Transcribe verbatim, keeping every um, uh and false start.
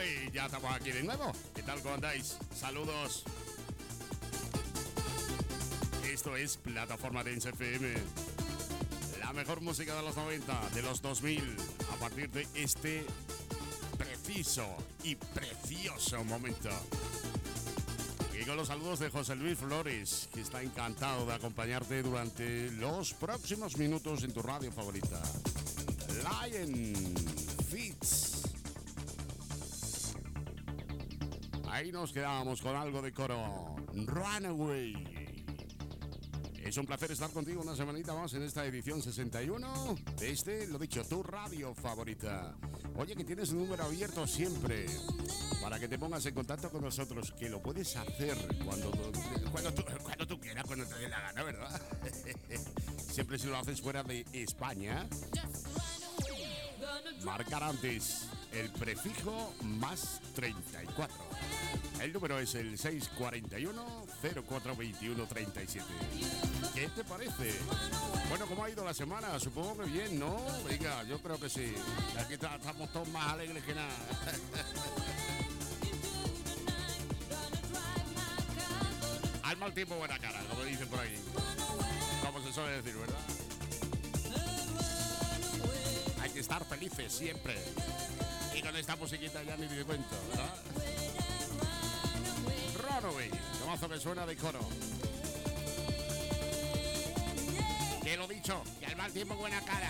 Y ya estamos aquí de nuevo. ¿Qué tal? ¿Cómo andáis? Saludos. Esto es Plataforma Dance F M. La mejor música de los noventa, de los dos mil, a partir de este preciso y precioso momento. Y con los saludos de José Luis Flores, que está encantado de acompañarte durante los próximos minutos en tu radio favorita. Lion Fits. Ahí nos quedamos con algo de coro. Runaway. Es un placer estar contigo una semanita más en esta edición sesenta y uno de este, lo dicho, tu radio favorita. Oye, que tienes un número abierto siempre para que te pongas en contacto con nosotros, que lo puedes hacer cuando, cuando, tú, cuando tú quieras, cuando te dé la gana, ¿verdad? Siempre si lo haces fuera de España, marcar antes el prefijo más treinta y cuatro. El número es el seis cuatro uno, cero cuatro dos uno, tres siete. ¿Qué te parece? Bueno, ¿cómo ha ido la semana? Supongo que bien, ¿no? Venga, yo creo que sí. Aquí estamos todos más alegres que nada. Al mal tiempo, buena cara, como dicen por ahí. Como se suele decir, ¿verdad? Hay que estar felices siempre. Y con esta musiquita ya ni te cuento, ¿verdad? Runaway, tomazo que suena de coro. Que lo dicho, que al mal tiempo buena cara.